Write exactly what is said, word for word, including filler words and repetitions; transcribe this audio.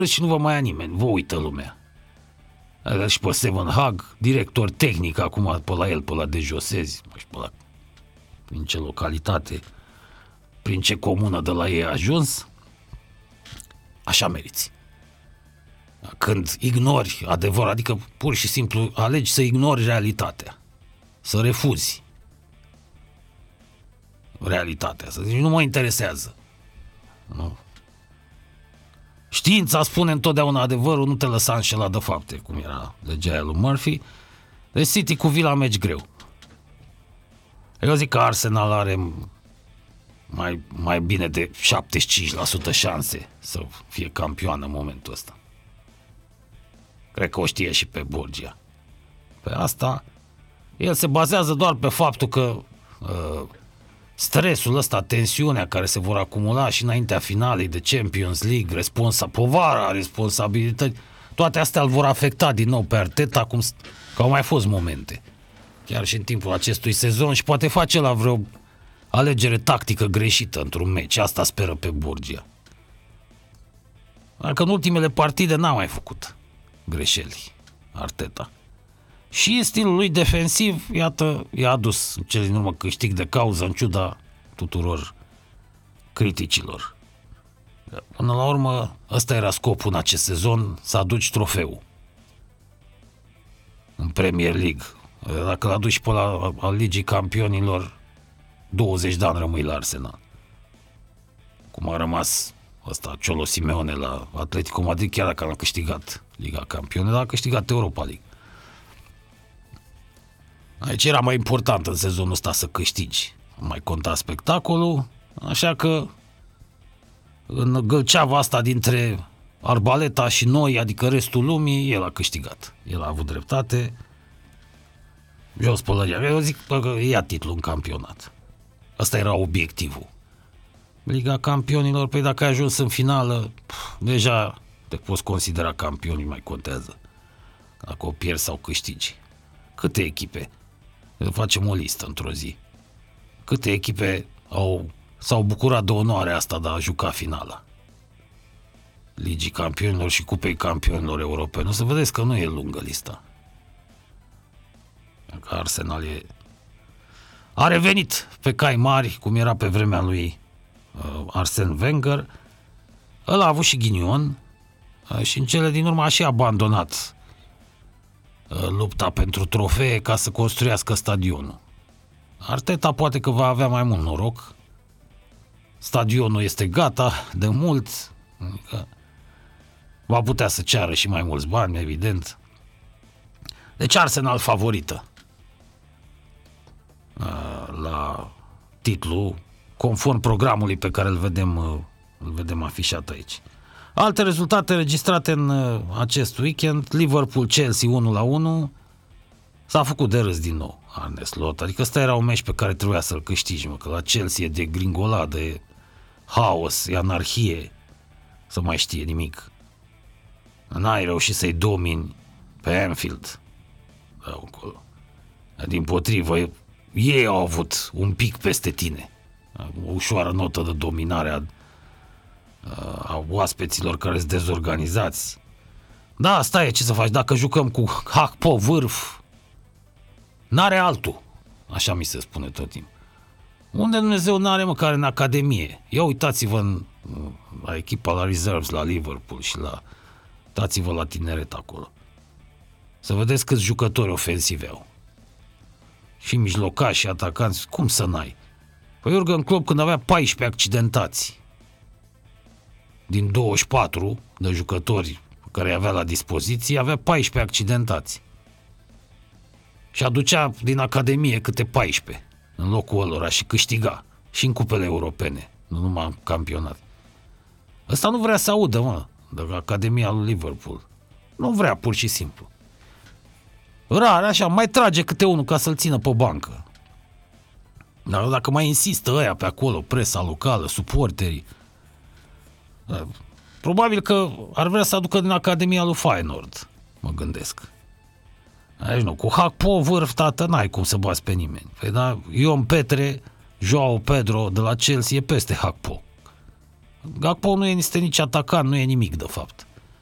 și nu vă mai ia nimeni, vă uită lumea. Are și pe Seven Hag, director tehnic acum pe la el, pe la De Josezi, pe la prin ce localitate, prin ce comună de la ei a ajuns, așa meriți. Când ignori adevărul, adică pur și simplu alegi să ignori realitatea, să refuzi realitatea, să zici, nu mă interesează. Nu. Știința spune întotdeauna adevărul, nu te lăsa înșelat de fapte, cum era legea aia lui Murphy. Deci City cu Villa meci greu. Eu zic că Arsenal are mai, mai bine de șaptezeci și cinci la sută șanse să fie campioană în momentul ăsta. Cred că o știe și pe Borgia. Pe asta, el se bazează doar pe faptul că uh, stresul ăsta, tensiunea care se vor acumula și înaintea finalei de Champions League, responsa, povara, responsabilități, toate astea îl vor afecta din nou pe Arteta, cum, că au mai fost momente. Chiar și în timpul acestui sezon și poate face la vreo alegere tactică greșită într-un meci. Asta speră pe Borgia. Dacă în ultimele partide n-a mai făcut greșeli Arteta. Și stilul lui defensiv, iată, i-a adus în cele din urmă câștig de cauză în ciuda tuturor criticilor. Până la urmă, ăsta era scopul în acest sezon, să aduci trofeul în Premier League. Dacă l-aduci pe la al Ligii Campionilor, douăzeci de ani rămâi la Arsenal. Cum a rămas ăsta, Ciolo Simeone la Atletico Madrid, chiar dacă l-a câștigat Liga Campionilor, a câștigat Europa League. Aici era mai important în sezonul ăsta să câștigi. Mai conta spectacolul, așa că în gâlceava asta dintre Arbaleta și noi, adică restul lumii, el a câștigat. El a avut dreptate. Jos pălăria. Eu zic că ia titlul în campionat. Ăsta era obiectivul. Liga Campionilor, păi dacă ai ajuns în finală, pf, deja te poți considera campion, mai contează. Dacă o pierzi sau câștigi. Câte echipe? Facem o listă într-o zi. Câte echipe au, s-au bucurat de onoarea asta de a juca finala Ligii Campionilor și Cupei Campionilor Europene? O să vedeți că nu e lungă lista. Că Arsenal e... a revenit pe cai mari, cum era pe vremea lui uh, Arsene Wenger. Ăla a avut și ghinion uh, și în cele din urmă a și abandonat uh, lupta pentru trofee ca să construiască stadionul. Arteta poate că va avea mai mult noroc. Stadionul este gata de mult, adică va putea să ceară și mai mulți bani, evident. Deci Arsenal favorită la titlu, conform programului pe care îl vedem, îl vedem afișat aici. Alte rezultate registrate în acest weekend: Liverpool-Chelsea unu la unu. S-a făcut de râs din nou Arne Slot, adică ăsta era un meci pe care trebuia să-l câștigi, mă, că la Chelsea e de gringoladă, e haos, e anarhie, să mai știe nimic. N-ai reușit să-i domini pe Anfield. Da, acolo. Dimpotrivă, ei au avut un pic peste tine. O ușoară notă de dominare a, a oaspeților care sunt dezorganizați. Da, asta e, ce să faci, dacă jucăm cu Hakpo vârf, n-are altul, așa mi se spune tot timpul. Unde Dumnezeu n-are măcar în academie? Ia uitați-vă în, la echipa, la reserves, la Liverpool și la... Uitați-vă la tineret acolo. Să vedeți câți jucători ofensivi au. Și mijlocași și atacanți. Cum să n-ai? Păi Jurgen Klopp, când avea paisprezece accidentați din douăzeci și patru de jucători pe care îi avea la dispoziție, avea paisprezece accidentați. Și aducea din academie câte paisprezece în locul ălora și câștiga. Și în cupele europene, nu numai în campionat. Ăsta nu vrea să audă, mă, de Academia lui Liverpool. Nu vrea, pur și simplu. Rar, așa, mai trage câte unul ca să-l țină pe bancă. Dar dacă mai insistă ăia pe acolo, presa locală, suporterii, probabil că ar vrea să aducă din Academia lui Feyenoord, mă gândesc. Aici nu, cu Hakpo vârf, tată, n-ai cum să bați pe nimeni. Păi da, Ion Petre, Joao Pedro de la Chelsea e peste Hakpo. Hakpo nu este nici atacant, nu e nimic de fapt.